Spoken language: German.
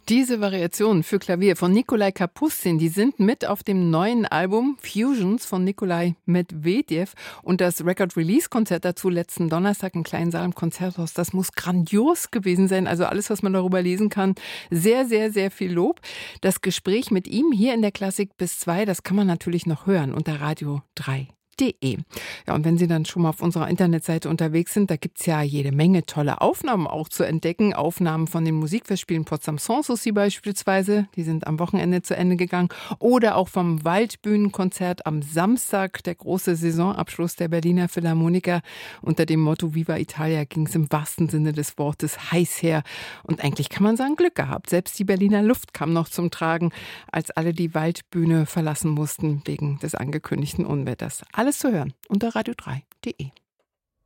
Diese Variationen für Klavier von Nikolai Kapustin, die sind mit auf dem neuen Album Fusions von Nikolai Medvedev und das Record-Release-Konzert dazu letzten Donnerstag im kleinen Saal im Konzerthaus. Das muss grandios gewesen sein. Also alles, was man darüber lesen kann. Sehr, sehr, sehr viel Lob. Das Gespräch mit ihm hier in der Klassik bis 2, das kann man natürlich noch hören unter radio3.de. Ja, und wenn Sie dann schon mal auf unserer Internetseite unterwegs sind, da gibt's ja jede Menge tolle Aufnahmen auch zu entdecken. Aufnahmen von den Musikfestspielen Potsdam Sanssouci beispielsweise, die sind am Wochenende zu Ende gegangen. Oder auch vom Waldbühnenkonzert am Samstag, der große Saisonabschluss der Berliner Philharmoniker. Unter dem Motto Viva Italia ging's im wahrsten Sinne des Wortes heiß her. Und eigentlich kann man sagen, Glück gehabt. Selbst die Berliner Luft kam noch zum Tragen, als alle die Waldbühne verlassen mussten wegen des angekündigten Unwetters. Alles zu hören unter radio3.de.